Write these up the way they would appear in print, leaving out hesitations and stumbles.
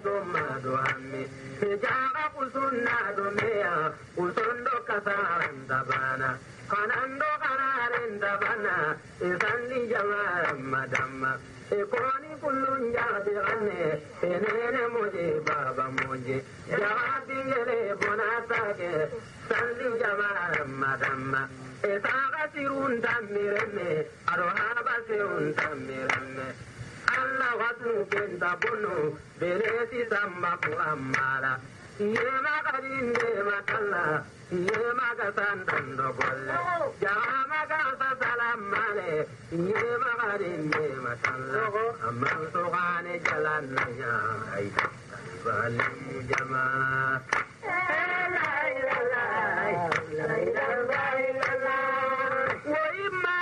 kusoma do hammi jaga kusunna do meya kusondo kasaran dabana kanando kararen dabana isandi jama madamma ekoni kullun jadi ganne enene muje baba muje jadi gele bonata ke sandi jama madamma esaga sirun tamirenne aroha sirun tamirenne Allah watu kenta bono beresi samba kuamara yema kadinde matalla yema kasandando golle jama kasa salamale yema kadinde matalla amma sohane jalanna ya aida balim jama la ilaha illallah wa imma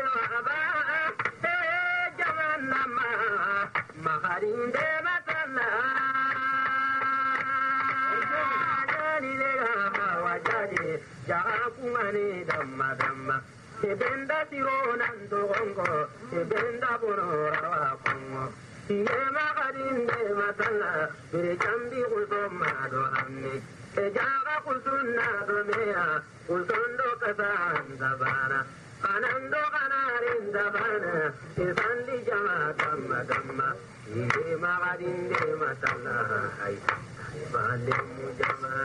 maharinde matana wajadi jakumani damma damma ebenda tironando gongo ebenda bonora kongo yema harinde matana bere jambi usoma do amni ejaga kusunna do meya usondo kasanda bana anando kanarinda bana isandi jama damma damma yema harinde matana hai balim jama